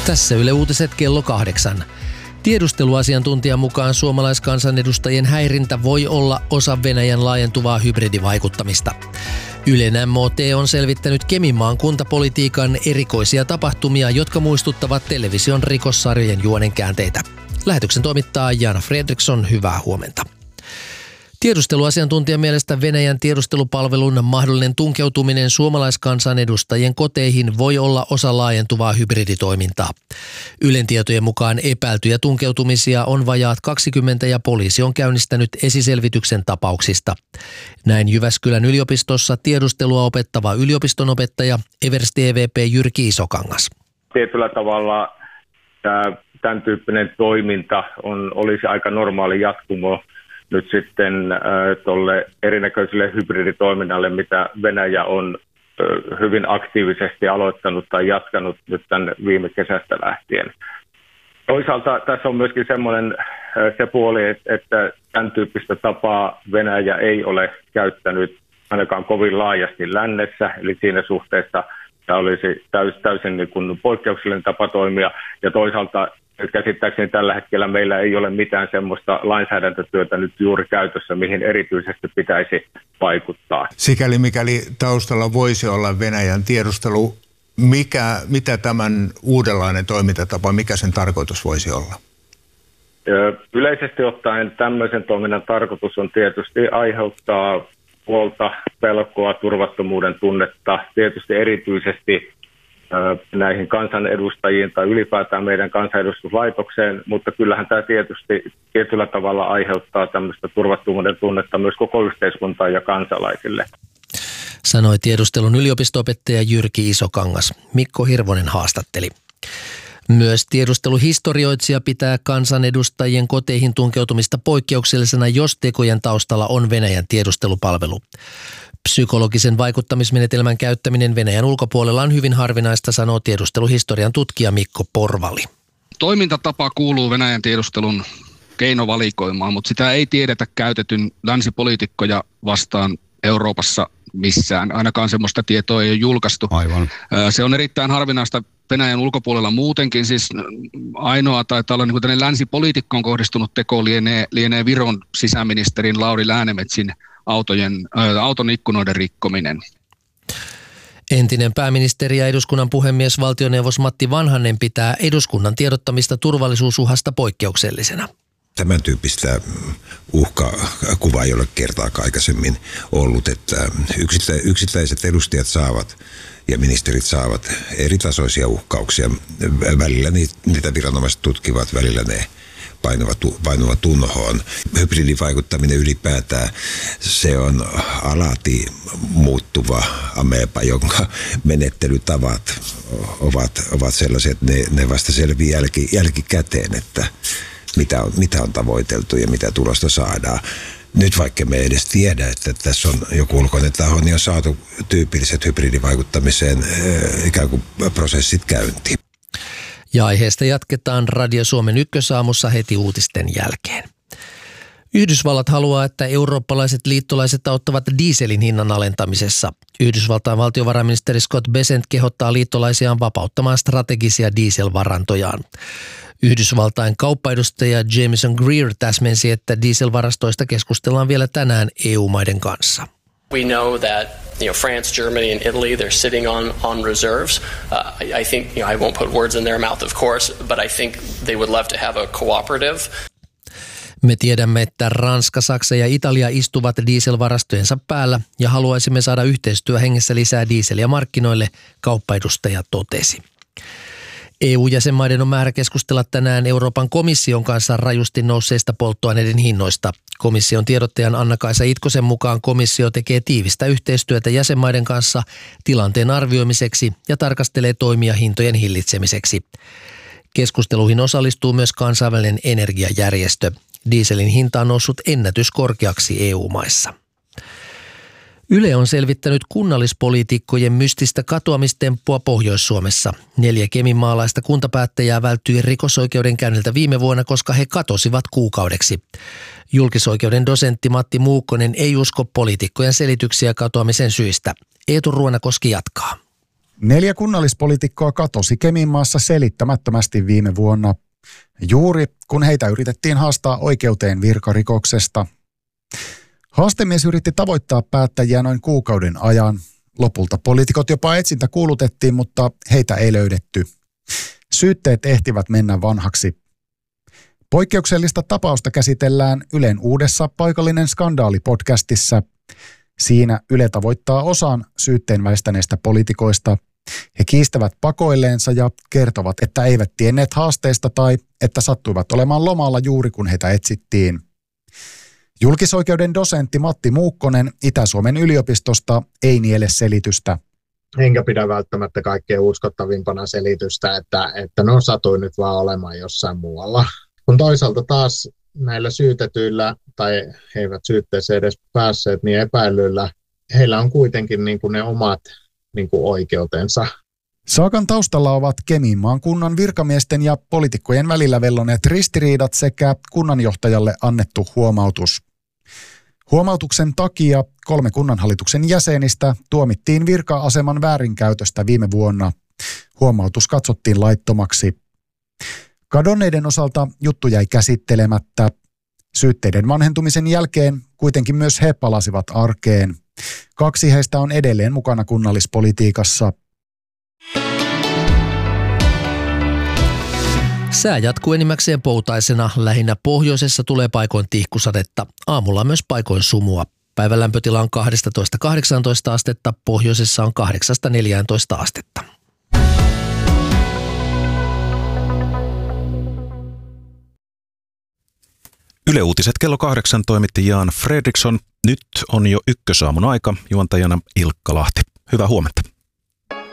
Tässä Yle Uutiset kello 8. Tiedusteluasiantuntijan mukaan suomalaiskansanedustajien häirintä voi olla osa Venäjän laajentuvaa hybridivaikuttamista. Ylen MOT on selvittänyt Keminmaan kuntapolitiikan erikoisia tapahtumia, jotka muistuttavat television rikossarjojen juonenkäänteitä. Lähetyksen toimittaa Jana Fredriksson, hyvää huomenta. Tiedusteluasiantuntijan mielestä Venäjän tiedustelupalvelun mahdollinen tunkeutuminen suomalaiskansanedustajien koteihin voi olla osa laajentuvaa hybriditoimintaa. Ylen tietojen mukaan epäiltyjä tunkeutumisia on vajaat 20 ja poliisi on käynnistänyt esiselvityksen tapauksista. Näin Jyväskylän yliopistossa tiedustelua opettava yliopistonopettaja Everst EVP Jyrki Isokangas. Tietyllä tavalla tämän tyyppinen toiminta olisi aika normaali jatkumo nyt sitten tuolle erinäköiselle hybriditoiminnalle, mitä Venäjä on hyvin aktiivisesti aloittanut tai jatkanut nyt tämän viime kesästä lähtien. Toisaalta tässä on myöskin semmoinen se puoli, että tämän tyyppistä tapaa Venäjä ei ole käyttänyt ainakaan kovin laajasti lännessä, eli siinä suhteessa tämä olisi täysin niin kuin poikkeuksellinen tapa toimia, ja toisaalta käsittääkseni tällä hetkellä meillä ei ole mitään semmoista lainsäädäntötyötä nyt juuri käytössä, mihin erityisesti pitäisi vaikuttaa. Sikäli mikäli taustalla voisi olla Venäjän tiedustelu, mitä tämän uudenlainen toimintatapa, mikä sen tarkoitus voisi olla? Yleisesti ottaen tämmöisen toiminnan tarkoitus on tietysti aiheuttaa huolta, pelkoa, turvattomuuden tunnetta, tietysti erityisesti näihin kansanedustajiin tai ylipäätään meidän kansanedustuslaitokseen, mutta kyllähän tämä tietysti tietyllä tavalla aiheuttaa tämmöistä turvattomuuden tunnetta myös koko yhteiskuntaan ja kansalaisille. Sanoi tiedustelun yliopisto-opettaja Jyrki Isokangas. Mikko Hirvonen haastatteli. Myös tiedusteluhistorioitsija pitää kansanedustajien koteihin tunkeutumista poikkeuksellisena, jos tekojen taustalla on Venäjän tiedustelupalvelu. Psykologisen vaikuttamismenetelmän käyttäminen Venäjän ulkopuolella on hyvin harvinaista, sanoo tiedusteluhistorian tutkija Mikko Porvali. Toimintatapa kuuluu Venäjän tiedustelun keinovalikoimaan, mutta sitä ei tiedetä käytetyn länsipoliitikkoja vastaan Euroopassa missään. Ainakaan sellaista tietoa ei ole julkaistu. Aivan. Se on erittäin harvinaista Venäjän ulkopuolella muutenkin. Siis ainoa taitaa olla niin kuin länsipoliitikkoon kohdistunut teko lienee Viron sisäministerin Lauri Läänemetsin auton ikkunoiden rikkominen. Entinen pääministeri ja eduskunnan puhemies valtioneuvos Matti Vanhanen pitää eduskunnan tiedottamista turvallisuusuhasta poikkeuksellisena. Tämän tyyppistä uhkakuvaa ei ole kertaakaan aikaisemmin ollut, että yksittäiset edustajat saavat ja ministerit saavat eritasoisia uhkauksia. Välillä niitä viranomaiset tutkivat, välillä ne painuvat unhoon. Hybridivaikuttaminen ylipäätään, se on alati muuttuva ameba, jonka menettelytavat ovat sellaiset, että ne vasta selviää jälkikäteen, että mitä on tavoiteltu ja mitä tulosta saadaan. Nyt vaikka me ei edes tiedä, että tässä on joku ulkoinen taho, niin on saatu tyypilliset hybridivaikuttamiseen ikään kuin prosessit käyntiin. Ja aiheesta jatketaan Radio Suomen ykkösaamussa heti uutisten jälkeen. Yhdysvallat haluaa, että eurooppalaiset liittolaiset auttavat dieselin hinnan alentamisessa. Yhdysvaltain valtiovarainministeri Scott Bessent kehottaa liittolaisiaan vapauttamaan strategisia dieselvarantojaan. Yhdysvaltain kauppaedustaja Jameson Greer täsmensi, että dieselvarastoista keskustellaan vielä tänään EU-maiden kanssa. We know that France, Germany and Italy, they're sitting on reserves. I think I won't put words in their mouth, of course, but I think they would love to have a cooperative. Me tiedämme, että Ranska, Saksa ja Italia istuvat dieselvarastojensa päällä ja haluaisimme saada yhteistyöhengessä lisää dieseliä markkinoille, kauppaedustaja totesi. EU-jäsenmaiden on määrä keskustella tänään Euroopan komission kanssa rajusti nousseista polttoaineiden hinnoista. Komission tiedottajan Anna-Kaisa Itkosen mukaan komissio tekee tiivistä yhteistyötä jäsenmaiden kanssa tilanteen arvioimiseksi ja tarkastelee toimia hintojen hillitsemiseksi. Keskusteluihin osallistuu myös kansainvälinen energiajärjestö. Dieselin hinta on noussut ennätyskorkeaksi EU-maissa. Yle on selvittänyt kunnallispoliitikkojen mystistä katoamistemppua Pohjois-Suomessa. 4 keminmaalaista kuntapäättäjää välttyi rikosoikeudenkäynniltä viime vuonna, koska he katosivat kuukaudeksi. Julkisoikeuden dosentti Matti Muukkonen ei usko poliitikkojen selityksiä katoamisen syistä. Eetu Ruonakoski jatkaa. 4 kunnallispoliitikkoa katosi Keminmaassa selittämättömästi viime vuonna, juuri kun heitä yritettiin haastaa oikeuteen virkarikoksesta. Haastemies yritti tavoittaa päättäjiä noin kuukauden ajan. Lopulta poliitikot jopa etsintä kuulutettiin, mutta heitä ei löydetty. Syytteet ehtivät mennä vanhaksi. Poikkeuksellista tapausta käsitellään Ylen uudessa Paikallinen skandaali-podcastissa. Siinä Yle tavoittaa osan syytteen väistäneistä poliitikoista. He kiistävät pakoilleensa ja kertovat, että eivät tienneet haasteesta tai että sattuivat olemaan lomalla juuri kun heitä etsittiin. Julkisoikeuden dosentti Matti Muukkonen Itä-Suomen yliopistosta ei niele selitystä. Enkä pidä välttämättä kaikkein uskottavimpana selitystä, että ne on satuin nyt vaan olemaan jossain muualla. Kun toisaalta taas näillä syytetyillä, tai he eivät syytteeseen edes päässeet, niin epäilyillä, heillä on kuitenkin niin kuin ne omat niin kuin oikeutensa. Saakan taustalla ovat Keminmaan kunnan virkamiesten ja poliitikkojen välillä velloneet ristiriidat sekä kunnanjohtajalle annettu huomautus. Huomautuksen takia 3 kunnanhallituksen jäsenistä tuomittiin virka-aseman väärinkäytöstä viime vuonna. Huomautus katsottiin laittomaksi. Kadonneiden osalta juttu jäi käsittelemättä. Syytteiden vanhentumisen jälkeen kuitenkin myös he palasivat arkeen. 2 heistä on edelleen mukana kunnallispolitiikassa. Sää jatkuu enimmäkseen poutaisena. Lähinnä pohjoisessa tulee paikoin tihkusadetta. Aamulla myös paikoin sumua. Päivän lämpötila on 12-18 astetta, pohjoisessa on 8-14 astetta. Yle Uutiset kello 8 toimitti Jan Fredriksson. Nyt on jo ykkösaamun aika, juontajana Ilkka Lahti. Hyvää huomenta.